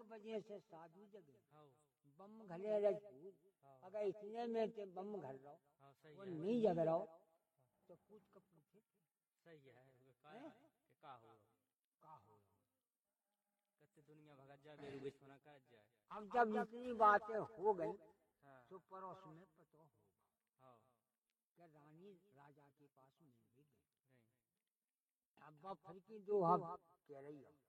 बजे से साधु जगे हाँ बम घले रजपूत हाँ अगर इतने में ते बम घर रहो हाँ सही वो है नहीं जग रहो तो पूछ कर पूछे सही है का हो का हो। कते दुनिया भगत जाए बेरू बिछोना कर जाए। अब जब इतनी बातें हो गई हाँ तो पड़ोस में पता होगा हाँ कि रानी राजा के पास मिल भी गई। नहीं अब फिर की दो हब कह रही हो